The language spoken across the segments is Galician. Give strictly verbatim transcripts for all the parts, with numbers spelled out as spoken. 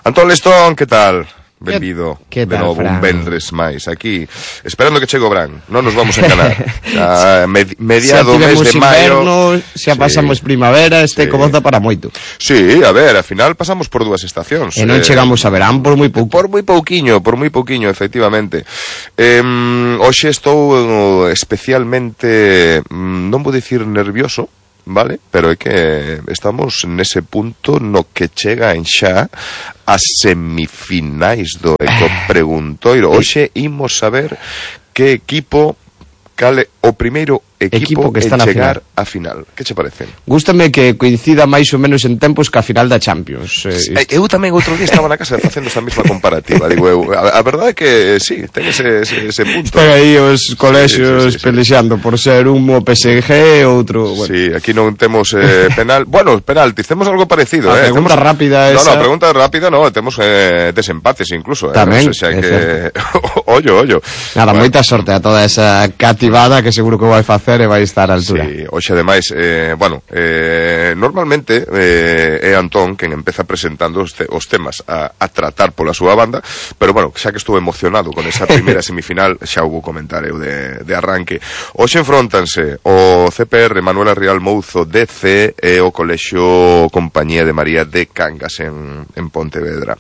Antón Lestón, que tal? Benvido que de tal, novo Fran? un vendres máis aquí, esperando que chegue o Bran. Non nos vamos a enganar. A med mediado mes de maio, inverno, xa sí, pasamos primavera, este sí. comoza para moito. Sí, a ver, ao final pasamos por dúas estacións. E non eh, chegamos a verán por moi pouco. Por moi pouquiño, por moi pouquiño, efectivamente. Eh, hoxe estou especialmente, non vou dicir nervioso, vale? Pero é que estamos nese punto no que chega en xa as semifinais do Ecopreguntoiro. Hoxe imos saber que equipo, cale o primeiro equipo, equipo que está en na chegar final. a final. Que che parece? Gústame que coincida máis ou menos en tempos ca final da Champions. Eh, Eu tamén outro día estaba na casa facendo esta mesma comparativa. Digo, eu, a, a verdade é que sí, ten ese, ese, ese punto. Están aí os colexios sí, sí, sí, sí. pelexando por ser un o P S G e outro, bueno. Sí, aquí non temos eh, penal. Bueno, penaltis, temos algo parecido, a eh. pregunta temos... rápida No, esa. no, pregunta rápida no, temos eh, desempates incluso, eh. Tamén, O sea, é que ollo, ollo. Nada, Bueno. moita sorte a toda esa cativada que seguro que vai facer e vai estar a altura. Sí, hoxe ademais, eh, bueno, eh, normalmente eh, é Antón quen empeza presentando os, te, os temas a, a tratar pola súa banda, pero bueno, xa que estuve emocionado con esa primeira semifinal, xa hubo comentario de, de arranque. Hoxe enfrontanse o C P R Manuela Rial Mouzo D C e o Colexio Compañía de María de Cangas en, en Pontevedra.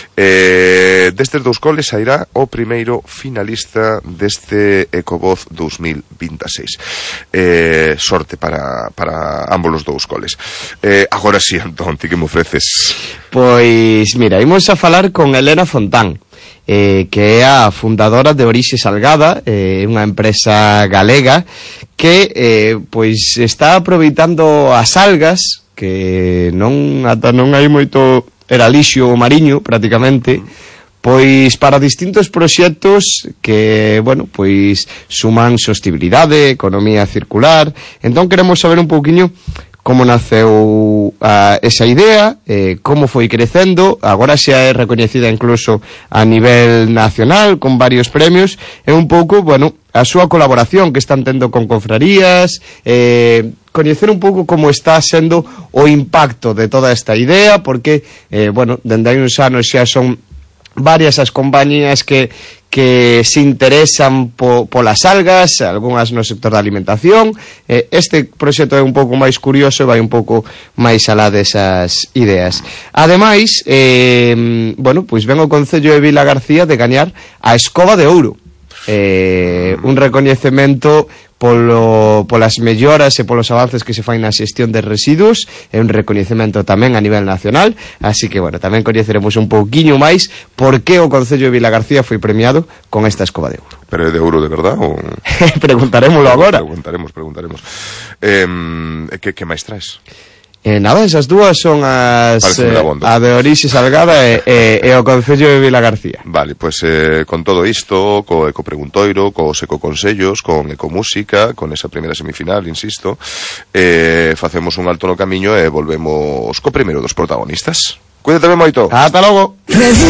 Eh, destes dous coles sairá o primeiro finalista deste Ecovoz dos mil veintiséis. Eh, sorte para, para ambos os dous coles. Eh, agora si, sí, Antón, ti que me ofreces? Pois, mira, imos a falar con Elena Fontán, eh, que é a fundadora de Orixe Salgada, eh, unha empresa galega que eh, pois está aproveitando as algas, que non ata non hai moito eralixio mariño, prácticamente, pois para distintos proxectos que, bueno, pois suman sostibilidade, economía circular. Entón queremos saber un pouquiño como naceu a, esa idea, eh, como foi crecendo, agora xa é recoñecida incluso a nivel nacional con varios premios, e un pouco, bueno, a súa colaboración que están tendo con confrarías, eh, coñecer un pouco como está sendo o impacto de toda esta idea, porque, eh, bueno, dende hai uns anos xa son varias as compañías que que se interesan po, polas algas, algunhas no sector da alimentación. Eh, este proxecto é un pouco máis curioso e vai un pouco máis alá desas ideas. Ademais, eh, bueno, pois ven o Concello de Vilagarcía de gañar a Escoba de Ouro. Eh, un recoñecemento polo, polas melloras e polos avances que se fai na xestión de residuos, é un recoñecemento tamén a nivel nacional, así que, bueno, tamén coñeceremos un pouquiño máis por que o Concello de Vilagarcía foi premiado con esta Escoba de Ouro. Pero é de ouro de verdad? Ou... Preguntarémoslo agora. Preguntaremos, preguntaremos. Eh, que, que máis traes? Eh, nada, esas dúas son as eh, a de Orixe Salgada e, e, e o Concello de Vilagarcía. Vale, pois pues, eh, con todo isto, co Ecopreguntoiro, cos Ecoconsellos, con Ecomúsica, con esa primeira semifinal, insisto, eh, facemos un alto no camiño e volvemos co primeiro dos protagonistas. Cuídate moito. Ata logo.